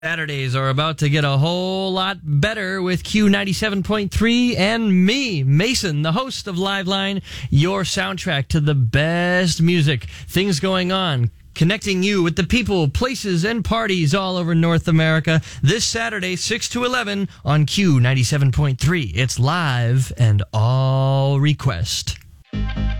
Saturdays are about to get a whole lot better with Q97.3 and me, Mason, the host of Liveline, your soundtrack to the best music, things going on, connecting you with the people, places, and parties all over North America. This Saturday, 6 to 11 on Q97.3. It's live and all request.